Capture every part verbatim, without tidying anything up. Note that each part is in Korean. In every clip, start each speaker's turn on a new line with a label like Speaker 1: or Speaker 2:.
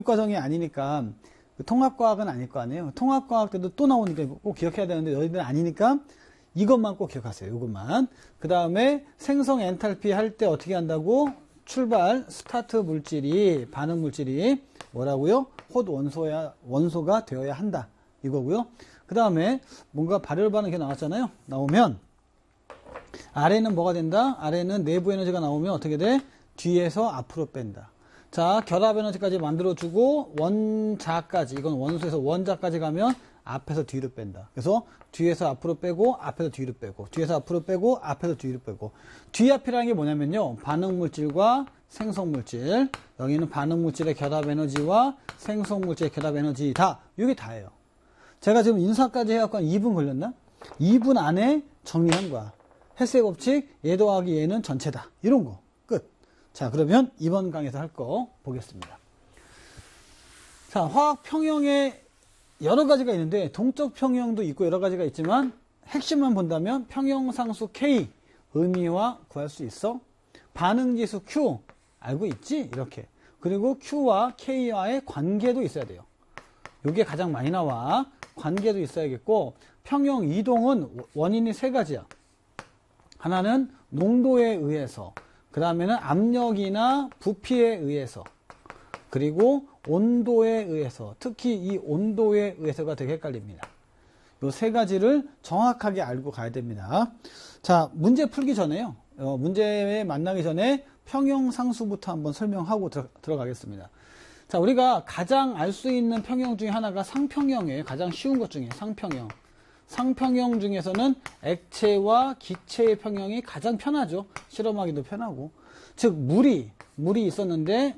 Speaker 1: 과정이 아니니까 통합과학은 아닐 거 아니에요. 통합과학 때도 또 나오니까 꼭 기억해야 되는데 너희들은 아니니까 이것만 꼭 기억하세요. 이것만. 그 다음에 생성 엔탈피 할 때 어떻게 한다고? 출발 스타트 물질이 반응 물질이 뭐라고요? 홑 원소야 원소가 되어야 한다. 이거고요. 그 다음에 뭔가 발열 반응 이렇게 나왔잖아요. 나오면 아래는 뭐가 된다? 아래는 내부 에너지가 나오면 어떻게 돼? 뒤에서 앞으로 뺀다. 자, 결합 에너지까지 만들어주고 원자까지, 이건 원소에서 원자까지 가면 앞에서 뒤로 뺀다. 그래서 뒤에서 앞으로 빼고 앞에서 뒤로 빼고 뒤에서 앞으로 빼고 앞에서 뒤로 빼고 뒤앞이라는 게 뭐냐면요. 반응물질과 생성물질, 여기는 반응물질의 결합 에너지와 생성물질의 결합 에너지 다, 이게 다예요. 제가 지금 인사까지 해갖고 한 이 분 걸렸나? 이 분 안에 정리한 거야. 헬스의 법칙, 얘 더하기 얘는 전체다. 이런 거. 끝. 자, 그러면 이번 강에서 할 거 보겠습니다. 자, 화학 평형에 여러 가지가 있는데 동적 평형도 있고 여러 가지가 있지만 핵심만 본다면 평형상수 K 의미화 구할 수 있어. 반응지수 Q 알고 있지? 이렇게. 그리고 Q와 K와의 관계도 있어야 돼요. 이게 가장 많이 나와. 관계도 있어야겠고, 평형 이동은 원인이 세 가지야. 하나는 농도에 의해서, 그 다음에는 압력이나 부피에 의해서, 그리고 온도에 의해서, 특히 이 온도에 의해서가 되게 헷갈립니다. 이 세 가지를 정확하게 알고 가야 됩니다. 자, 문제 풀기 전에요. 어, 문제에 만나기 전에 평형상수부터 한번 설명하고 들어, 들어가겠습니다. 자, 우리가 가장 알 수 있는 평형 중에 하나가 상평형이에요. 가장 쉬운 것 중에 상평형. 상평형 중에서는 액체와 기체의 평형이 가장 편하죠. 실험하기도 편하고. 즉 물이 물이 있었는데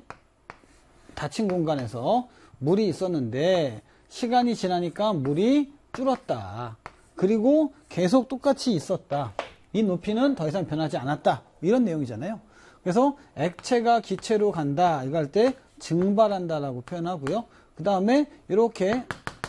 Speaker 1: 닫힌 공간에서 물이 있었는데 시간이 지나니까 물이 줄었다. 그리고 계속 똑같이 있었다. 이 높이는 더 이상 변하지 않았다. 이런 내용이잖아요. 그래서 액체가 기체로 간다. 이거 할 때 증발한다라고 표현하고요. 그 다음에 이렇게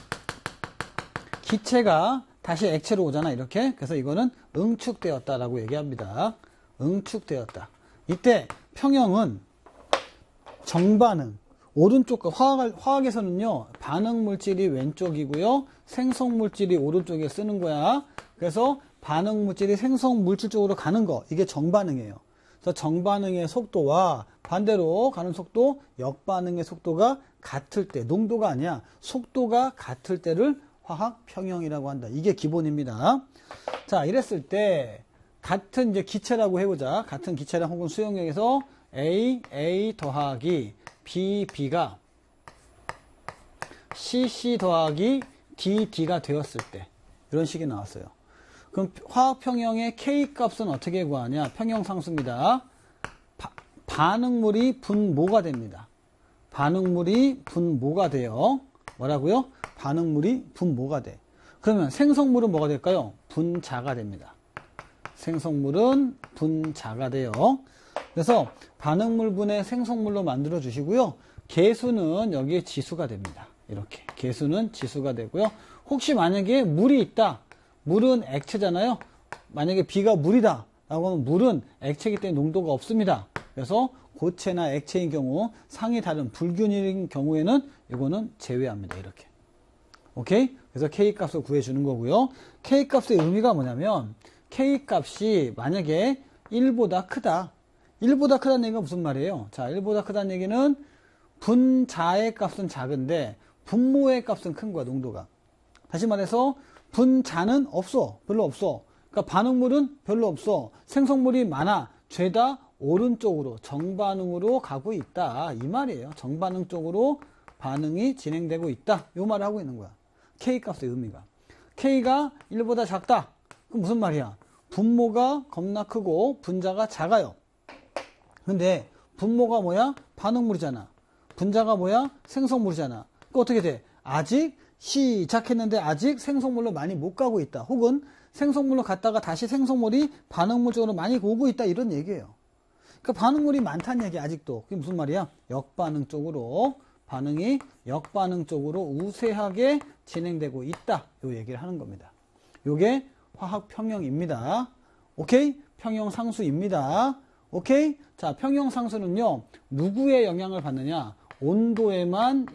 Speaker 1: 기체가 다시 액체로 오잖아. 이렇게. 그래서 이거는 응축되었다라고 얘기합니다. 응축되었다. 이때 평형은 정반응. 오른쪽과 화학, 화학에서는요. 반응물질이 왼쪽이고요. 생성물질이 오른쪽에 쓰는 거야. 그래서 반응물질이 생성물질 쪽으로 가는 거. 이게 정반응이에요. 그래서 정반응의 속도와 반대로 가는 속도, 역반응의 속도가 같을 때, 농도가 아니야. 속도가 같을 때를 화학 평형이라고 한다. 이게 기본입니다. 자, 이랬을 때 같은 이제 기체라고 해보자. 같은 기체랑 혹은 수용력에서 A, A 더하기 B, B가 C, C 더하기 D, D가 되었을 때 이런 식이 나왔어요. 그럼 화학 평형의 K 값은 어떻게 구하냐? 평형상수입니다. 바, 반응물이 분모가 됩니다. 반응물이 분모가 돼요. 뭐라고요? 반응물이 분모가 돼. 그러면 생성물은 뭐가 될까요? 분자가 됩니다. 생성물은 분자가 돼요. 그래서 반응물분의 생성물로 만들어 주시고요. 개수는 여기에 지수가 됩니다. 이렇게 개수는 지수가 되고요. 혹시 만약에 물이 있다. 물은 액체잖아요. 만약에 B가 물이다 라고 하면 물은 액체이기 때문에 농도가 없습니다. 그래서 고체나 액체인 경우 상이 다른 불균일인 경우에는 이거는 제외합니다. 이렇게. 오케이? 그래서 K 값을 구해주는 거고요. K 값의 의미가 뭐냐면 K 값이 만약에 일보다 크다. 일보다 크다는 얘기가 무슨 말이에요? 자, 일보다 크다는 얘기는 분자의 값은 작은데 분모의 값은 큰 거야. 농도가. 다시 말해서 분자는 없어. 별로 없어. 그러니까 반응물은 별로 없어. 생성물이 많아. 죄다 오른쪽으로 정반응으로 가고 있다. 이 말이에요. 정반응 쪽으로 반응이 진행되고 있다. 이 말을 하고 있는 거야. K 값의 의미가. K가 일보다 작다. 그럼 무슨 말이야? 분모가 겁나 크고 분자가 작아요. 근데 분모가 뭐야? 반응물이잖아. 분자가 뭐야? 생성물이잖아. 그 어떻게 돼? 아직 시작했는데 아직 생성물로 많이 못 가고 있다. 혹은 생성물로 갔다가 다시 생성물이 반응물 쪽으로 많이 오고 있다. 이런 얘기예요. 그러니까 반응물이 많다는 얘기 아직도. 그게 무슨 말이야? 역반응 쪽으로 반응이 역반응 쪽으로 우세하게 진행되고 있다. 요 얘기를 하는 겁니다. 요게 화학 평형입니다. 오케이? 평형 상수입니다. 오케이? 자, 평형 상수는요. 누구의 영향을 받느냐? 온도에만